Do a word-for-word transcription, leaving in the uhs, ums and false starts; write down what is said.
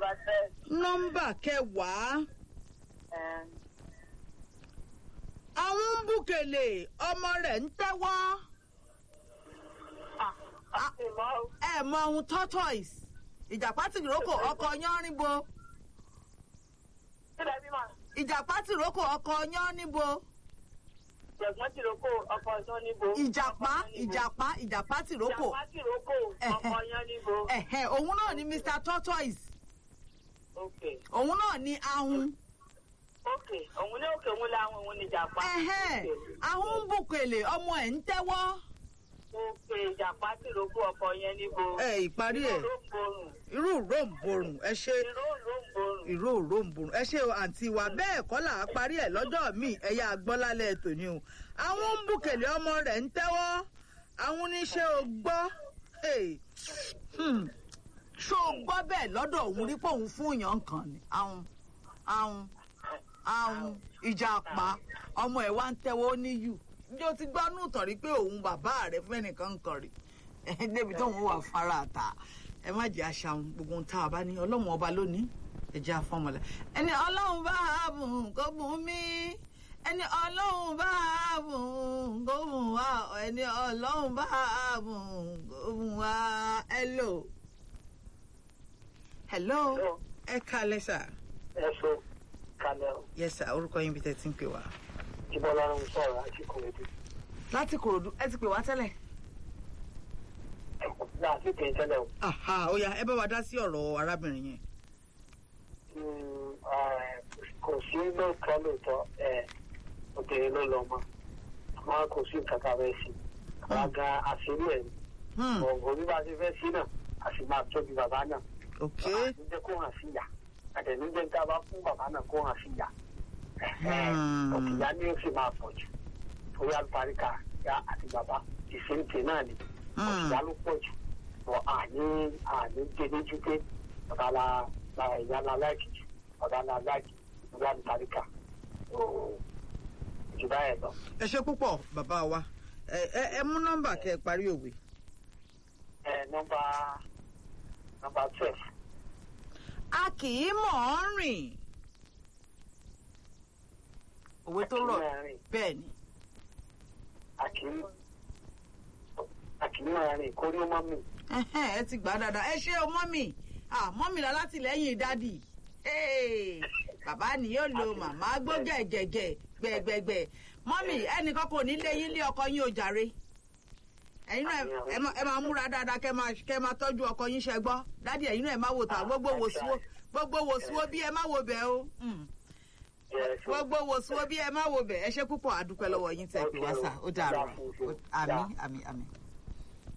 Number ten. Nọ́mbà kẹwàá. Àwọn ń bùkèlè ọmọ rẹ̀ ń tẹ́wọ́. Ẹ mọ ohun tortoise. Ìjàpá tìrókò ọkọ yánríbo. Ìjàpá tìrókò ọkọ yánríbo. Ìjàpá tìrókò ọkọ yánríbo. Ìjàpá ìjàpá ìjàpá tìrókò. Ìjàpá tìrókò ọkọ yánríbo. Ẹ̀hẹ̀ òun náà ni Mister Tortoise. Okay. Òun náà ni ahun. Okay. Òun ní òkè òun láwọn òun ní ìjàpá. Ẹ̀hẹ̀ ahun ń bùkèlè ọmọ ẹ̀ ń tẹ́wọ́. Okay. Ìjàpá tìrókò ọkọ yánríbo. Ẹ ìparí ẹ̀. Irú ròǹbòrùn ẹ ṣe. Irú ròǹbòrùn. Irú ròǹbòrùn ẹ ṣe o àǹtí wa bẹ́ẹ̀ kọ́ là á parí ẹ̀ lọ́jọ́ míì ẹ̀yà agbọ́lálẹ̀ ètò ni o. Àwọn ń bùkèlè ọmọ rẹ̀ ń tẹ́wọ́. Àwọn oníṣẹ́ o gbọ́. Ṣó o gbọ́ bẹ́ẹ̀ lọ́dọ̀ òun rí pé òun fún èèyàn kan ni. Àwọn àwọn àwọn ìjàpá ọmọ ẹ̀ wá ń tẹ́wọ́ níyù. Ǹjẹ́ o ti gbọ́ nù tàn rí pé òun bàbá rẹ̀ fún ẹnìkan kan rí? Débi tóun wà fara àtà. Ẹ má jẹ́ aṣàwọn gbogbo ohun tá a bá ní ọlọ́run ọba lónìí ẹ jẹ́ afọ́mọlẹ̀. Ẹni ọlọ́run bá a bùn kó bùn mí. Ẹni ọlọ́run bá a bùn kó bùn wá. Ẹni ọlọ́run bá a bùn kó bùn wá. Hello. Hello. Ẹ kálẹ́ sà. Ẹ so kalẹ̀ o. Yes sir, orúkọ yín bí tẹ́ ti ń pè wá. Jíbọ́lá ń sọ̀rọ̀ láti Kòròdú. Láti Kòròdú ẹ ti pè wá tẹ́lẹ̀. Láti pè tẹ́lẹ̀ o. Aha, ó yá ẹ bá wa dá sí ọ̀rọ̀ arábìnrin yẹn. Kò sí lóòótọ́ lóòótọ́ obìnrin ló lọ mọ́. Àmọ́ kò sí nǹkan tá a fẹ́ sí. Àwọn gan àṣírí ẹ̀ ni. Ọ̀gbọ̀n bí bá ti fẹ́ sí náà, a sì máa tóbi bàbá náà. Ok. Àtẹnujẹ́ kó hàn sí ìyá. Àtẹnujẹ́ tá a bá fún bàbá náà kó hàn sí ìyá. Ọ̀kìyá ni ó sì máa pọ̀ jù. Torí àlùbáríkà ìyá àti bàbá ìṣèǹtì náà ni. Ọ̀kìyá ló pọ̀ jù. Àní àní jẹ́lẹ́jú pé ọ̀dà la la ìyá la láìkì jù. Ọ̀dà la láìkì torí àlùbáríkà. Jù báyẹn lọ. Ẹ ṣé púpọ̀ bàbá wa. Ẹ ẹ mú nọ́mbà kẹ́ ẹ parí òwe. Ẹ nọ́mbà nọ́mbà twelve. A kì í mọ̀ ọ́ rìn. Òwe tó rọ̀ bẹ́ẹ̀ ni. A kì í a kì í máa rìn kórí ọmọ mi. Ẹ ti gbà dáadáa. Ẹ ṣé o mọ́mì. Mọ́mì la látìlẹ́yìn dádì. Bàbá ni yóò lo màmá gbó gẹ̀gẹ̀gẹ̀ gbẹ̀gbẹ̀gbẹ̀. Mọ́mì ẹnìkan kò ní lé yín lé ọkọ yín o jàre. Ẹ̀yin náà ẹ máa múra dáadáa kẹ́ máa kẹ́ máa tọ́jú ọkọ yín ṣẹ gbọ́. Dádì ẹ̀yin náà ẹ má wò tà gbogbo wòsíwò gbogbo wòsíwò bí ẹ má wò bẹ́ẹ̀ o. Gbogbo wòsíwò bí ẹ má wò bẹ́ẹ̀. Ẹ ṣé púpọ̀ àdúpẹ́ lọ́wọ́ yín tẹ́ pé wá sà ó dàrú. Àmín àmín àmín.